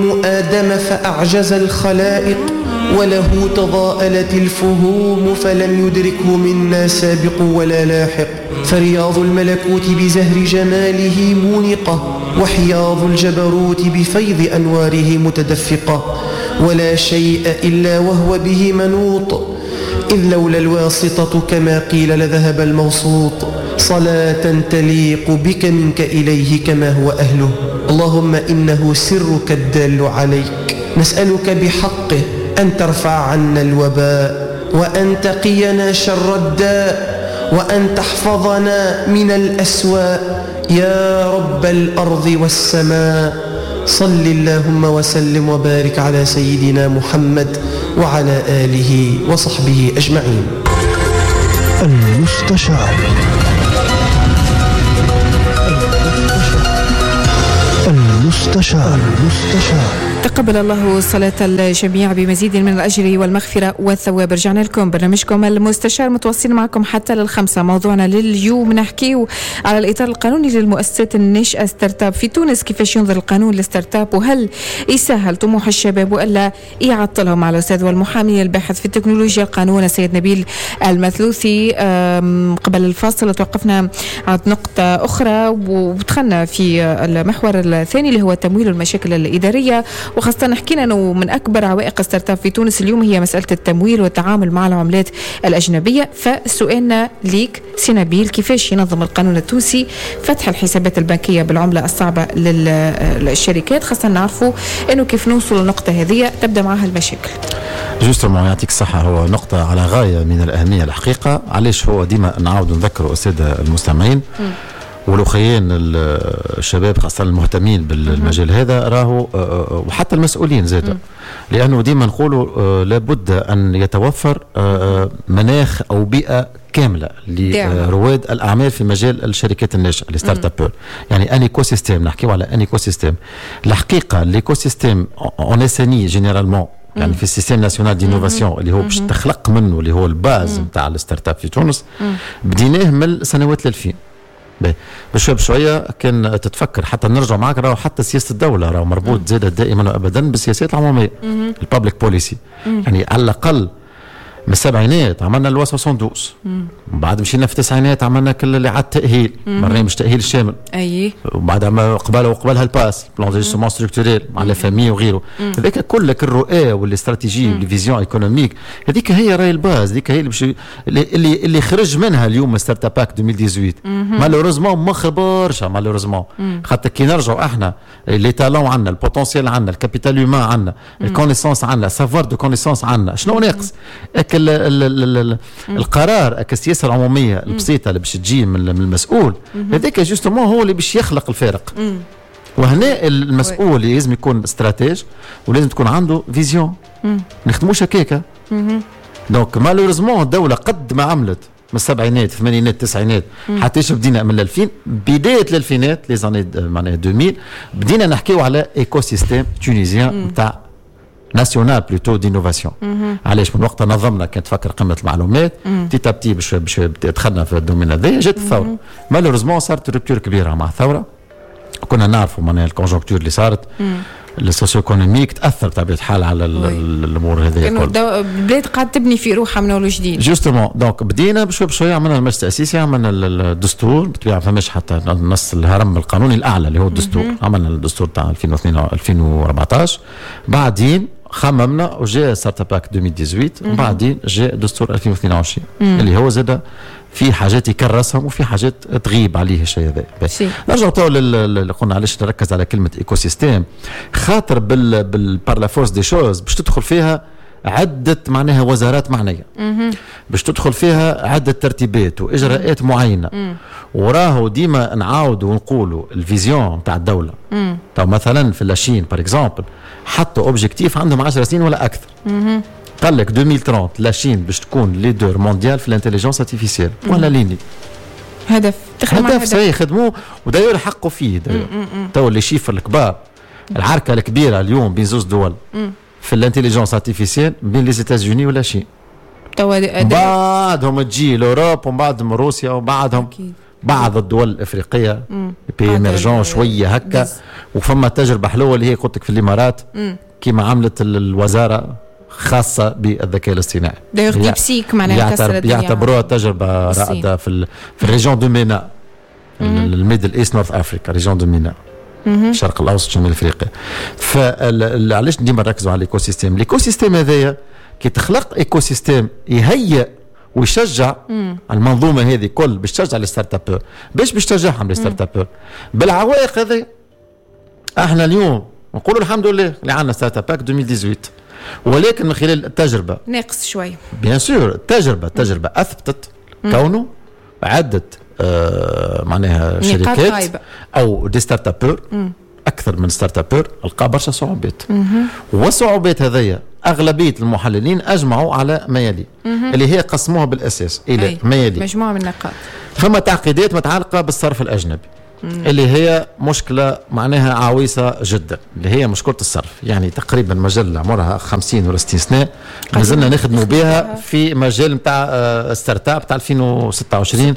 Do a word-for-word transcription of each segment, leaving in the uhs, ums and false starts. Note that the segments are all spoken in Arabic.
ابن آدم فأعجز الخلائق، وله تضاءلت الفهوم فلم يدركه منا سابق ولا لاحق. فرياض الملكوت بزهر جماله مونقة، وحياض الجبروت بفيض أنواره متدفقة، ولا شيء إلا وهو به منوط، إذ لولا الواسطة كما قيل لذهب الموسوط. صلاة تليق بك منك إليه كما هو أهله. اللهم إنه سرك الدال عليك، نسألك بحقه أن ترفع عنا الوباء، وأن تقينا شر الداء، وأن تحفظنا من الأسواء يا رب الأرض والسماء. صل اللهم وسلم وبارك على سيدنا محمد وعلى آله وصحبه أجمعين. المستشار المستشار المستشار تقبل الله صلاة الجميع بمزيد من الأجر والمغفرة والثواب. رجعنا لكم برنامجكم المستشار، متواصلين معكم حتى للخمسة. موضوعنا لليوم نحكي على الإطار القانوني للمؤسسات الناشئة ستارت اب في تونس، كيفاش ينظر القانون للستارت اب، وهل يسهل طموح الشباب وإلا يعطلهم. على الأستاذ والمحامي الباحث في التكنولوجيا القانون السيد نبيل المثلوثي. قبل الفاصل توقفنا عند نقطة أخرى ودخلنا في المحور الثاني اللي هو التمويل والمشاكل الإدارية، وخاصة حكينا أنه من أكبر عوائق ستارت اب في تونس اليوم هي مسألة التمويل والتعامل مع العملات الأجنبية. فسؤالنا ليك سي نبيل، كيفاش ينظم القانون التونسي فتح الحسابات البنكية بالعملة الصعبة للشركات، خاصة نعرفوا أنه كيف نوصل للنقطة هذه تبدأ معها المشاكل. جوستومون يعطيك الصحة، هو نقطة على غاية من الأهمية الحقيقة. علاش هو ديما نعاود نذكروا السادة المستمعين والأخيين الشباب خاصة المهتمين بالمجال هذا راهو وحتى المسؤولين زادوا، لأنه ديما نقولوا لابد أن يتوفر مناخ أو بيئة كاملة لرواد الأعمال في مجال الشركات الناشئة الستارت اب، يعني ان ايكو سيستيم. نحكيو على ان ايكو سيستيم. الحقيقة الايكو سيستيم اون اساني جينيرالمون يعني في السيستم ناسيونال دينوفاسيون اللي هو باش تخلق منه اللي هو الباز نتاع الستارت اب في تونس، بديناه من سنوات الألفين. بشوية بشوية كان تتفكر حتى نرجع معك، راهو حتى سياسة الدولة راهو مربوط زادت دائما وابدا بالسياسات العمومية، البابليك بوليسي. يعني على الأقل من السبعينات عملنا اللوا اثنين وستين، وبعد مشينا في التسعينات عملنا كل اللي عاد تأهيل، برنامج تأهيل الشامل، اي وبعد ما قبله وقبلها الباس بلان ديجستمون ستركتوريل مع لا فامي وغيره. هذاك كلك الرؤى والاستراتيجيه والفيزيون ايكونوميك، هذيك هي راي الباز، هذيك هي اللي بش... اللي اللي خرج منها اليوم ستارت اب باك ألفين وثمانية عشر. مالوريزمون ما خبرش مالوريزمون، خاطر كي نرجعوا احنا لي تالون عندنا، البوتنسيال عندنا، الكابيتال هيومان عندنا، الكونيسونس عندنا، سافوار دو كونيسونس عندنا، شنو ناقص؟ ال ال ال القرار السياسه العموميه البسيطه اللي باش تجي من المسؤول هذاك جوستومون هو اللي باش يخلق الفارق. وهنا المسؤول اللي لازم يكون استراتيج ولازم تكون عنده فيزيون، نخدموش هكاكا. دونك مالوريزمون الدوله قد ما عملت من السبعينات الثمانينات التسعينات حتى بدينا من الألفين، بدايه الألفينات لي زاني معناها ألفين بدينا نحكيو على ايكو سيستيم تونيزيان نتاع ناسيونال بلوتو دينوفاسيون. علاش من وقتها نظمنا كانت تفكر قمه المعلومات تي تابتي باش باش دخلنا في الدومين هذا، جات الثوره. مالوريزمون صارت روبتور كبيره مع الثوره، كنا نعرفوا معناها الكونجونكتور اللي صارت السوسيو ايكونوميك تاثر بطبيعه الحال على الامور هذه. كانوا البلاد قاعده تبني في روحها من اول جديد. جوستومون دونك بدينا بشوي بشوي، عملنا المجلس التاسيسي، عملنا الدستور بطبيعه فماش حتى نص الهرم القانوني الاعلى اللي هو الدستور. عملنا الدستور تاع ألفين واثنين ألفين وأربعطاش، بعدين خممنا وجاء ستارت اب باك ألفين وثمانية عشر، وبعدين جاء دستور ألفين واثنين وعشرين اللي هو زاد في حاجات يكرسهم وفي حاجات تغيب عليه الشيء هذا. نرجع تو اللي قلنا علاش نركز على كلمه ايكو سيستيم، خاطر بال بار لا فورس دي شوز باش تدخل فيها عده معناها وزارات معنيه، باش تدخل فيها عده ترتيبات واجراءات معينه، وراهو ديما نعاودوا ونقولوا الفيزيون تاع الدوله. تو مثلا في لاشين بار اكزومبل حطوا اوبجيكتيف عندهم عشر سنين ولا اكثر، قال لك ألفين وثلاثين لاشين باش تكون ليدر مونديال في الانتليجنس ارتيفيسيال ولا ليني. هدف تخدم هدف صحيح خدموه وداير حقوا فيه. تو اللي شيفر الكبار العركه الكبيره اليوم بين زوج دول في الانتليجنس ارتيفيسيال بين لي زيتازوني ولا شين. بعدهم تجي لوروب ومن بعدهم روسيا وبعدهم بعض الدول الافريقيه بي اميرجون شويه هكا، وفما تجربه حلوه اللي هي قلت لك في الامارات كيما عملت الوزاره خاصه بالذكاء الاصطناعي. دايوغ ديب سيك معناها كسر الدنيا، يعتبروها تجربه رائده في ال... في الريجون دو مينا، الميدل ايست نورث افريكا، ريجون دو مينا، الشرق الاوسط شمال افريقيا. فعلاش ديما نركزوا على الايكو سيستيم؟ الايكو سيستيم هذايا كي تخلق ايكو سيستيم يهيئ ويشجع مم. المنظومه هذه كل باش تشجع الستارت اب، باش باش تشجعهم الستارت اب بالعوائق هذه. احنا اليوم نقولوا الحمد لله اللي عندنا ستارت اب ألفين وثمانية عشر، ولكن من خلال التجربه ناقص شوي بيان سور. التجربه التجربه اثبتت مم. كونه عده آه معناها شركات هايبة. او دي ستارت اب اكثر من ستارت اب لقى برشا صعوبات، والصعوبات هذيا اغلبيه المحللين اجمعوا على ما يلي اللي هي قسموها بالاساس الى ما يلي مجموعه من النقاط. فما تعقيدات متعلقه بالصرف الاجنبي مم. اللي هي مشكله معناها عويصه جدا، اللي هي مشكله الصرف. يعني تقريبا مجله عمرها خمسين ولا ستين سنه مازلنا نخدموا بها في مجال نتاع ستارت اب تاع ألفين وستة وعشرين،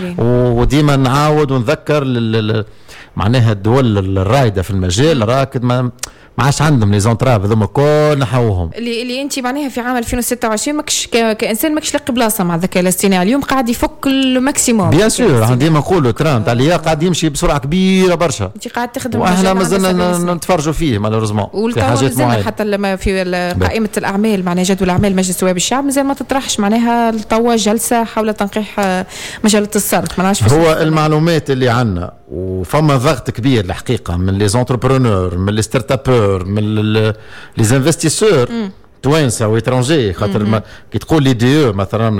وديما نعاود ونذكر لل معناها الدول الرائده في المجال راكد ما ما عادش عندهم لي زونتراب هذوما الكل نحوهم. اللي اللي انت معناها في عام ألفين وستة وعشرين ماكش كانسان ماكش لاقي بلاصه مع الذكاء الاصطناعي، اليوم قاعد يفك الماكسيموم. بيان سور ديما نقولوا تران تاع اللي قاعد يمشي بسرعه كبيره برشا، انت قاعد تخدم واحنا مازلنا نتفرجوا فيه مالوريزمون في حاجات معينه. حتى لما في قائمه الاعمال معناها جدول الاعمال مجلس نواب الشعب مازال ما تطرحش معناها توا جلسه حول تنقيح مجله الصرف. ما نعرفش هو المعلومات اللي عندنا وفما ضغط كبير الحقيقه من لي زونتربرونور، من لي ستارت ابور، من لي زانفستيسور توانسه واترونجي. خاطر كي تقول لي دي او مثلا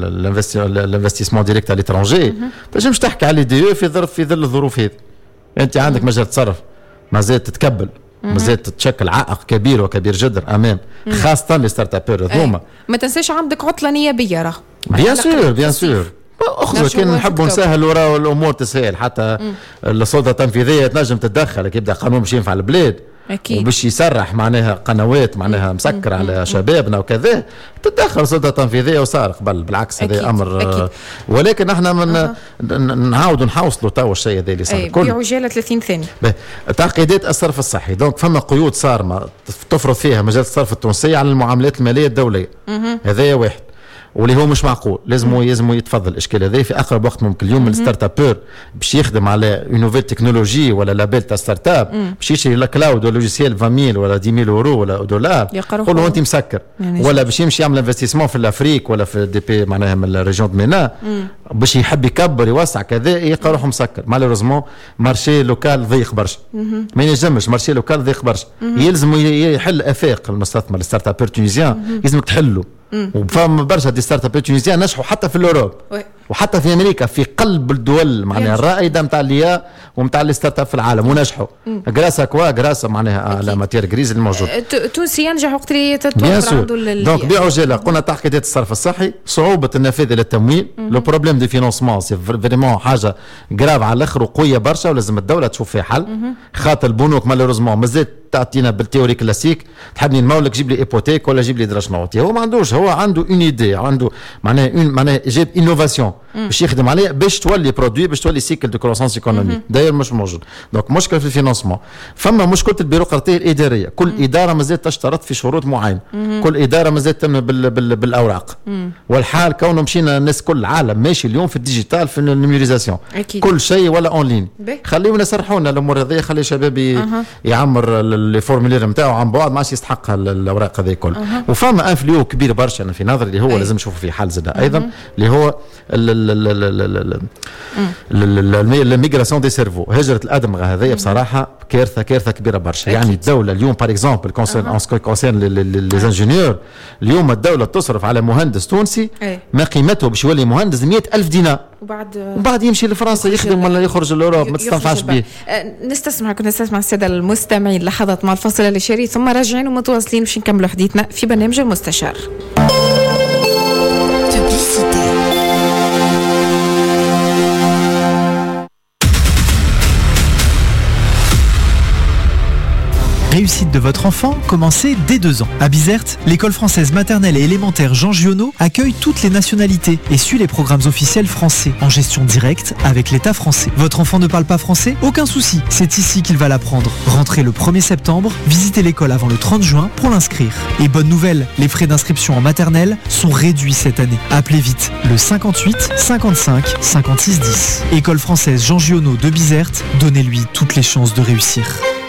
الانفستيسمون ديريكت على ليترونجي تنجمش تحكي على دي او في ظرف في ظل الظروف هذه. انت عندك مجال تصرف مازال تتكبل، مازال تتشكل عائق كبير وكبير جدا امام خاصه لي ستارت ابور هذوما. ما تنساش عندك عطله نيابيه راه. بيان سور بيان سور اخذ كان نحبوا نسهل وراء الامور تسهل، حتى السلطه التنفيذيه تنجم تتدخل كي يبدا قانون باش ينفع البلاد أكيد. وباش يسرح معناها قنوات معناها مسكر على شبابنا وكذا تتدخل السلطه التنفيذيه وصار قبل بالعكس هذا امر أكيد. ولكن احنا من أه. نعاودوا نحوصلوا تو الشيء هذا اللي صار كل بعجاله ثلاثين ثانيه. تعقيدات الصرف الصحي دونك فما قيود صارمه تفرض فيها مجال الصرف التونسيه على المعاملات الماليه الدوليه، هذا واحد واللي هو مش معقول. لازم لازم يتفضل الاشكال هذا في اقرب وقت ممكن. اليوم الستارت ابور باش يخدم على نوفيل تكنولوجي ولا لابيل تاع ستارت اب باش يشري لا كلاود ولا لوجيسيال عشرين ألف ولا عشرة آلاف اورو ولا دولار قول له انت مسكر، ولا باش يمشي يعمل انفستيسمون في الافريك ولا في دي بي معناها من الريجون دو مينا باش يحب يكبر يوسع كذا يلقى روحه مسكر. مالوريزمون مارشي لوكال ضيق برشا، ما ينجمش مارشي لوكال ضيق برشا، يلزم يحل افاق المستثمر الستارت ابور تونيزيان لازمك تحله. وفما برشا دي ستارت اب تونيزيان نجحوا حتى في الاوروب وحتى في امريكا في قلب الدول معناها الرائده نتاع الليا ونتاع لي ستارت اب في العالم ونجحوا غراسا كوا غراسا معناها لا ماتير غريز الموجود. تونسي ينجح وقت اللي تتوفر عنده دونك بعجاله قلنا تعقيدات الصرف الصحي، صعوبه النفاذ الى التمويل، لو بروبليم دي فينونسمون سي فريمون حاجه غراف على الاخر وقويه برشا ولازم الدوله تشوف فيها حل. خاطر البنوك مالوريزمون مازال تعطينا بالتيوري كلاسيك تحبني نمولك جيب لي ايبوتيك ولا جيب لي دراج نوتي، هو ما عندوش، هو عنده اون ايدي عنده معناها اون معناها جاب انوفاسيون باش يخدم عليه باش تولي برودوي باش تولي سيكل دو كروسانس ايكونوميك داير مش موجود. دونك مشكله في الفينانسمون. فما مشكله البيروقراطيه الاداريه، كل مم. اداره مازالت تشترط في شروط معينه، كل اداره مازالت تم بال بال بالاوراق مم. والحال كونه مشينا الناس كل العالم ماشي اليوم في الديجيتال في النيميريزاسيون كل شيء ولا اون لين. خليونا يسرحونا الامور هذه، خلي الشباب أه. يعمر لي فورمولير نتاعو عن بعد ما عادش يستحق الاوراق هذه الكل. أه. وفما ان فلو كبير برشا انا في نظري اللي هو أي. لازم نشوفوا في حال زاد ايضا اللي هو الميغراسيون دي سيرفو، هجره الادمغه هذه بصراحه كارثه كارثه كبيره برشا. يعني الدوله اليوم باغ اكزومبل كونسيرن ان سكو كونسيرن لي انجينيور، اليوم الدوله تصرف على مهندس تونسي ما قيمته باش يولي مهندس مئة ألف دينار وبعد وبعد يمشي لفرنسا يخدم ولا يخرج لاوروب ما تستنفعش به. نستسمع كنا نستسمع الساده المستمعين لحظات مع الفاصل الاشاري ثم راجعين ومتواصلين باش نكملوا حديثنا في برنامج المستشار. réussite de votre enfant, commencez dès deux ans. À Bizerte, l'école française maternelle et élémentaire Jean Giono accueille toutes les nationalités et suit les programmes officiels français en gestion directe avec l'État français. Votre enfant ne parle pas français? Aucun souci, c'est ici qu'il va l'apprendre. Rentrez le premier septembre, visitez l'école avant le trente juin pour l'inscrire. Et bonne nouvelle, les frais d'inscription en maternelle sont réduits cette année. Appelez vite le cinquante-huit cinquante-cinq cinquante-six dix. École française Jean Giono de Bizerte, donnez-lui toutes les chances de réussir.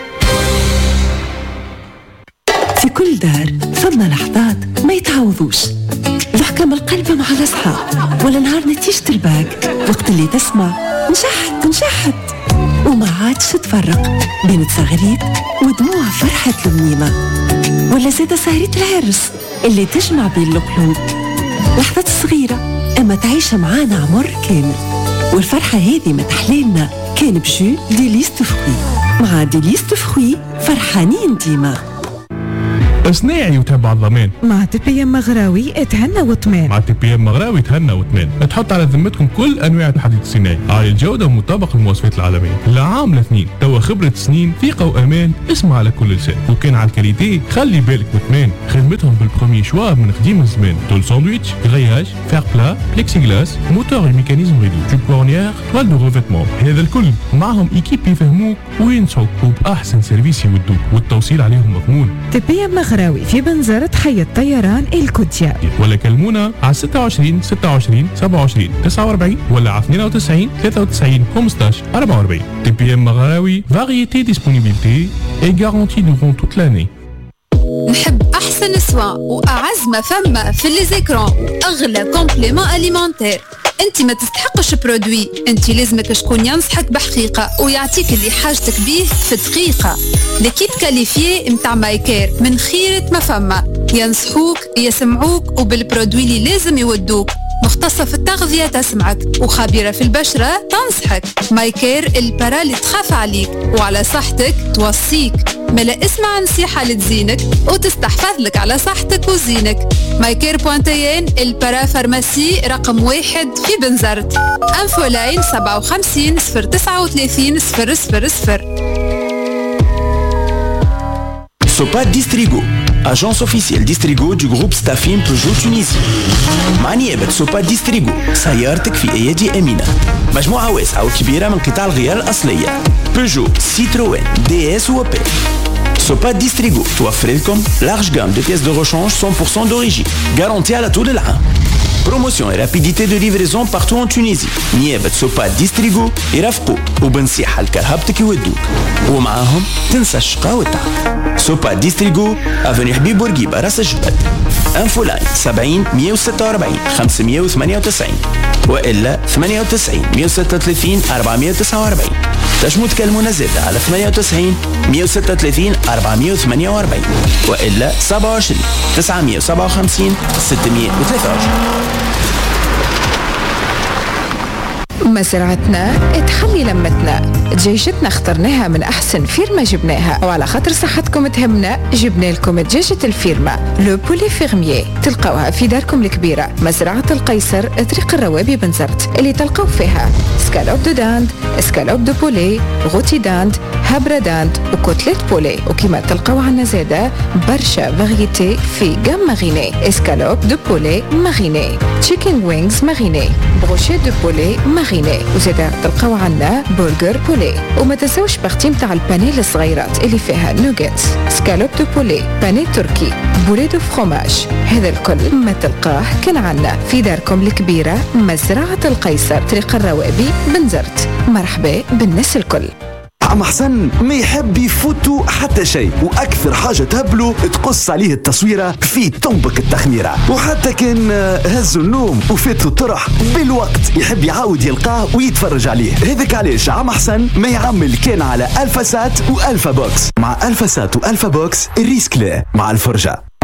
في كل دار ثم لحظات ما يتعوضوش، ضحكة من القلب مع الأصحاب، ولا نهار نتيجة الباك وقت اللي تسمع نشحت نشحت وما عادش تفرق بين تصغريت ودموع فرحة المنيمة، ولا زادة سهرية العرس اللي تجمع بين القلوب. لحظة صغيرة أما تعيشها معانا عمر كامل، والفرحة هذه ما تحليلنا كان بجو ديليس دو فخوي. مع ديليس دو فخوي فرحانين ديما. صناعي وتبع الضمان. مع تي بي ام مغراوي اتهنى واطمئن. مع تي بي ام مغراوي تهنى واطمئن. تحط على ذمتكم كل انواع الحديد الصناعي عالي الجوده ومطابق للمواصفات العالميه. لعام لاثنين توا خبره سنين ثقه وامان. اسمع على كل لسان. وكان على الكاليتي خلي بالك واطمئن. خدمتهم بالبرومي شوا من قديم الزمان. طول ساندويتش، غرياج، فير بلا، بليكسي غلاس، موتور وميكانيزم ريدو، تيب كورنيير، توال دو ريفيتمون. هذا الكل معهم ايكيب يفهموك وينصحوك وباحسن سيرفيس يودوك والتوصيل عليهم مضمون. تي بي ام مغراوي في بنزرة حي الطيران الكوتيا، ولا كلمونا على ستة وعشرين ستة وعشرين سبعة وعشرين تسعة وأربعين ولا على اثنين وتسعين ثلاثة وتسعين خمسة عشر أربعة وأربعين. تي بي ام مغراوي variété disponibilité et garantie durant toute l'année. نحب أحسن سوا وأعز ما فما في لي زيكرون وأغلى كومبليمون أليمونتير. انت ما تستحقش برودوي، انت لازمك شكون ينصحك بحقيقة ويعطيك اللي حاجتك بيه في دقيقة. ليكيب كاليفيي متاع مايكير من خيرة ما فما، ينصحوك يسمعوك وبالبرودوي اللي لازم يودوك. مختصة في التغذية تسمعك وخبيرة في البشرة تنصحك. مايكير البرا اللي تخاف عليك وعلى صحتك توصيك. ملا اسمع نصيحة لتزينك وتستحفظ لك على صحتك وزينك. مايكير بوانتيين البرا فارماسي رقم واحد في بنزرت. انفو لاين سبعة وخمسين صفر تسعة وثلاثين صفر صفر صفر. Sopa Distrigo, agence officielle Distrigo du groupe Staffim Peugeot Tunisie. مع نيابة سوبا ديستريغو سيارتك في أيادي أمينة. مجموعة واسعة وكبيرة من قطع الغيار الأصلية بيجو، سيتروين، دي اس وأوبيل. سوبا ديستريغو توفر لكم large gamme de pièces de rechange cent pour cent d'origine garantie على طول العام. Promotion et rapidité de livraison partout en Tunisie. نيابة سوبا ديستريغو يرافقوك وبنصيحة لكرهبتك يودوك ومعاهم تنسى الشقا والتعب. سوبا ديستريغو افوني حبيب بورقيبة راس الجبل. انفو لاين سبعين مية وستة وأربعين خمسمية وثمانية وتسعين والا ثمانية وتسعين مية وستة وثلاثين أربعمية وتسعة وأربعين. تنجموا تكلمونا زادا على ثمانية وتسعين مية وستة وثلاثين أربعمية وثمانية وأربعين والا سبعة وعشرين تسعمية وسبعة وخمسين ستمية وثلاثة وعشرين. مزرعتنا تحلي لمتنا، دجاجتنا اخترناها من احسن فيرما جبناها، وعلى خاطر صحتكم تهمنا جبنا لكم دجاجة الفيرما لو بولي فيرميي. تلقاوها في داركم الكبيرة مزرعة القيصر طريق الروابي بنزرت، اللي تلقاو فيها سكالوب دو داند، سكالوب دو بولي، غوتي داند، هابرا داند وكوتليت بولي. وكما تلقاو عنا زادا برشا فاريتي في جام ماريني، اسكالوب دو بولي ماريني، تشيكن وينجز ماريني، بروشيت دو بولي ماريني، وزادا تلقاو عنا برجر بولي. وما تنساوش باغتي متاع البانيه الصغيرات اللي فيها نوغيتس، سكالوب دو بولي، بانيه تركي، بولي دو فروماج. هذا الكل ما تلقاه كان عنا في داركم الكبيرة مزرعة القيصر طريق الروابي بنزرت. مرحبا بالناس الكل. عم حسن ما يحب يفوتوا حتى شيء، واكثر حاجه تهبله تقص عليه التصويره في تنبك التخميره، وحتى كان هزوا النوم وفاتوا الطرح بالوقت يحب يعاود يلقاه ويتفرج عليه. هذاك علاش عم حسن ما يعمل كان على الفا سات والفا بوكس. مع الفا سات والفا بوكس الريسك لا مع الفرجه.